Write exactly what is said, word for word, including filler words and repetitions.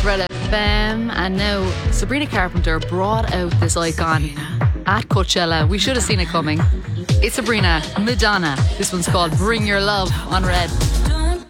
Red F M, and now Sabrina Carpenter brought out this icon at Coachella. We should have seen it coming. It's Sabrina, Madonna. This one's called Bring Your Love on Red.